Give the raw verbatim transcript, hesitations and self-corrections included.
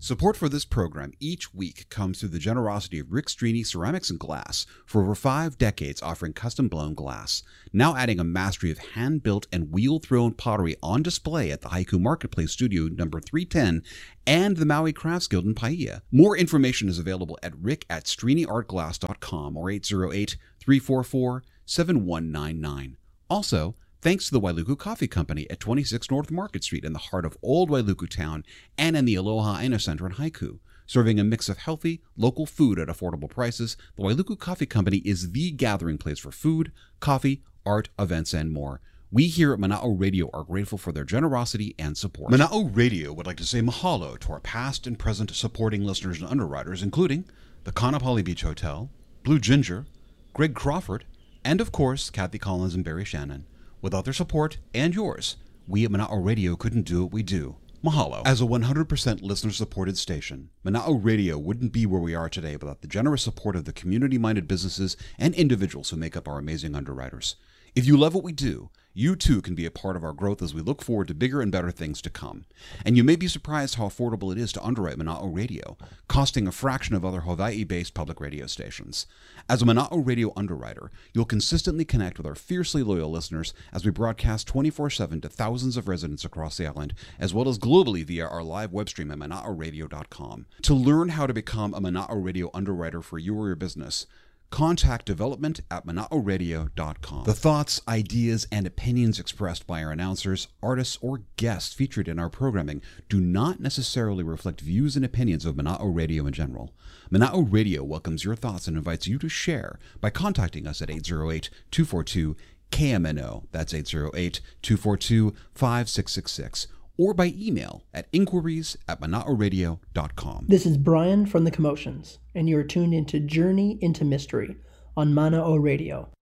Support for this program each week comes through the generosity of Rick Strini Ceramics and Glass, for over five decades offering custom-blown glass, now adding a mastery of hand-built and wheel-thrown pottery on display at the Haiku Marketplace Studio number three ten and the Maui Crafts Guild in Paia. More information is available at rick at strini art glass dot com or eight zero eight, three four four, seven one nine nine. Also, thanks to the Wailuku Coffee Company at twenty-six North Market Street in the heart of Old Wailuku Town and in the Aloha Aina Center in Haiku. Serving a mix of healthy, local food at affordable prices, the Wailuku Coffee Company is the gathering place for food, coffee, art, events, and more. We here at Mana'o Radio are grateful for their generosity and support. Mana'o Radio would like to say mahalo to our past and present supporting listeners and underwriters, including the Kanapali Beach Hotel, Blue Ginger, Greg Crawford, and of course, Kathy Collins and Barry Shannon. Without their support, and yours, we at Mana'o Radio couldn't do what we do. Mahalo. As a one hundred percent listener-supported station, Mana'o Radio wouldn't be where we are today without the generous support of the community-minded businesses and individuals who make up our amazing underwriters. If you love what we do, you too can be a part of our growth as we look forward to bigger and better things to come. And you may be surprised how affordable it is to underwrite Mana'o Radio, costing a fraction of other Hawaii-based public radio stations. As a Mana'o Radio underwriter, you'll consistently connect with our fiercely loyal listeners as we broadcast twenty-four seven to thousands of residents across the island, as well as globally via our live web stream at mana'o radio dot com. To learn how to become a Mana'o Radio underwriter for you or your business, contact development at mana'o radio dot com. The thoughts, ideas, and opinions expressed by our announcers, artists, or guests featured in our programming do not necessarily reflect views and opinions of Mana'o Radio in general. Mana'o Radio welcomes your thoughts and invites you to share by contacting us at eight zero eight, two four two, K M N O. That's eight zero eight, two four two, five six six six. Or by email at inquiries at mana'o radio dot com. This is Brian from The Commotions, and you are tuned into Journey into Mystery on Mana'o Radio.